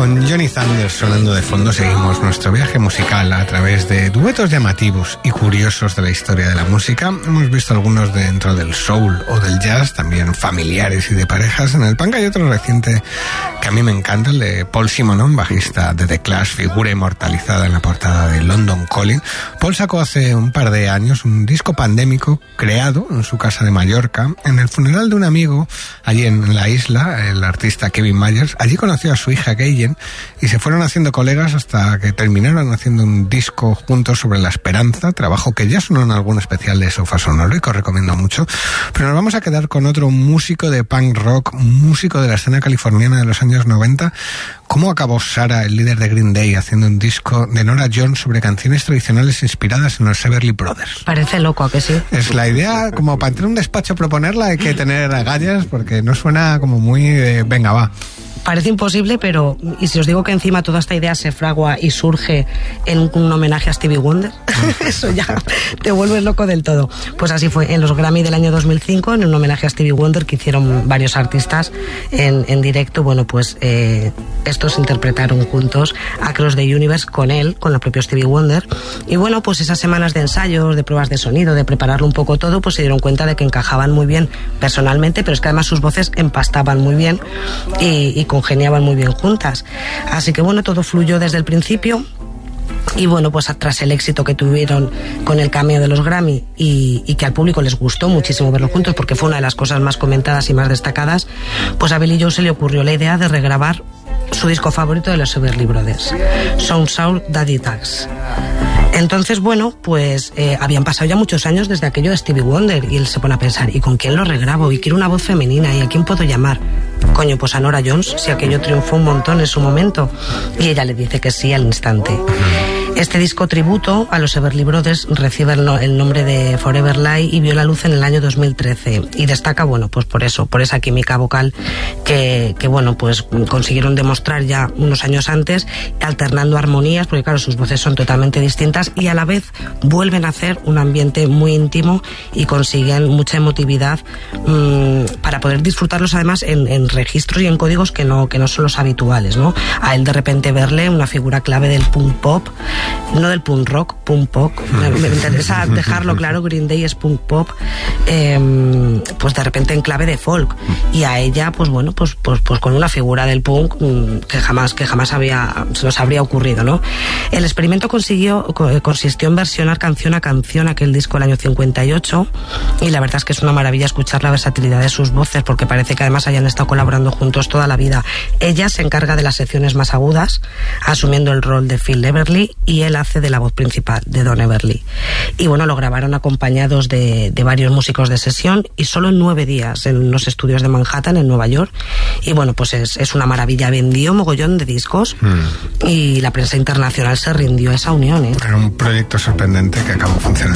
Con Johnny Thunders sonando de fondo seguimos nuestro viaje musical a través de duetos llamativos y curiosos de la historia de la música. Hemos visto algunos dentro del soul o del jazz, también familiares y de parejas. En el punk hay otro reciente que a mí me encanta, el de Paul Simonon, bajista de The Clash, figura inmortalizada en la portada de London Calling. Paul sacó hace un par de años un disco pandémico creado en su casa de Mallorca, en el funeral de un amigo allí en la isla, el artista Kevin Myers. Allí conoció a su hija Gayen y se fueron haciendo colegas hasta que terminaron haciendo un disco juntos sobre la esperanza, trabajo que ya sonó en algún especial de Sofá Sonoro y que os recomiendo mucho. Pero nos vamos a quedar con otro músico de punk rock, músico de la escena californiana de los años 90. ¿Cómo acabó Sarah, el líder de Green Day, haciendo un disco de Norah Jones sobre canciones tradicionales inspiradas en los Everly Brothers? Parece loco, ¿a que sí? Es la idea, como para entrar en un despacho a proponerla hay que tener agallas porque no suena como muy venga, va. Parece imposible, pero y si os digo que encima toda esta idea se fragua y surge en un homenaje a Stevie Wonder, eso ya te vuelves loco del todo. Pues así fue, en los Grammy del año 2005, en un homenaje a Stevie Wonder que hicieron varios artistas en directo. Bueno, pues estos interpretaron juntos Across the Universe con él, con el propio Stevie Wonder. Y bueno, pues esas semanas de ensayos, de pruebas de sonido, de prepararlo un poco todo, pues se dieron cuenta de que encajaban muy bien personalmente, pero es que además sus voces empastaban muy bien y congeniaban muy bien juntas. Así que bueno, todo fluyó desde el principio. Y bueno, pues tras el éxito que tuvieron con el cameo de los Grammy y que al público les gustó muchísimo verlo juntos porque fue una de las cosas más comentadas y más destacadas, pues a Billie Joe se le ocurrió la idea de regrabar su disco favorito de los Everly Brothers, Sound Soul Daddy Tags. Entonces, bueno, pues habían pasado ya muchos años desde aquello de Stevie Wonder y él se pone a pensar, ¿y con quién lo regrabo? Y quiero una voz femenina, ¿y a quién puedo llamar? Coño, pues a Norah Jones, si aquello triunfó un montón en su momento. Y ella le dice que sí al instante. Este disco tributo a los Everly Brothers recibe el nombre de Forever Lie y vio la luz en el año 2013 y destaca, bueno, pues por eso, por esa química vocal que bueno, pues consiguieron demostrar ya unos años antes, alternando armonías, porque claro, sus voces son totalmente distintas y a la vez vuelven a hacer un ambiente muy íntimo y consiguen mucha emotividad para poder disfrutarlos además en registros y en códigos que no son los habituales, ¿no? A él de repente verle una figura clave del punk pop, no del punk rock, punk pop. Me interesa dejarlo claro, Green Day es punk pop, pues de repente en clave de folk. Y a ella, pues bueno, pues con una figura del punk que jamás se nos habría ocurrido, ¿no? El experimento consistió en versionar canción a canción aquel disco del año 58 y la verdad es que es una maravilla escuchar la versatilidad de sus voces porque parece que además hayan estado colaborando juntos toda la vida. Ella se encarga de las secciones más agudas, asumiendo el rol de Phil Everly, y él hace de la voz principal, de Don Everly. Y bueno, lo grabaron acompañados de varios músicos de sesión y solo en 9 días en los estudios de Manhattan, en Nueva York. Y bueno, pues es una maravilla. Vendió mogollón de discos y la prensa internacional se rindió a esa unión, ¿eh? Era un proyecto sorprendente que acabó funcionando.